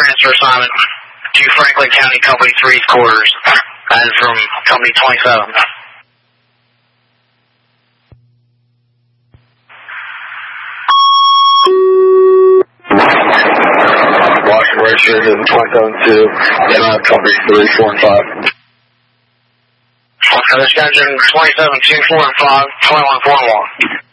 transfer assignment to Franklin County Company 3's quarters. That is from Company 27. Washington Richard and 27-2, and Company 3, 4, and 5. Okay, this engine 27-2, 4, and 5, 21, 4, and 1.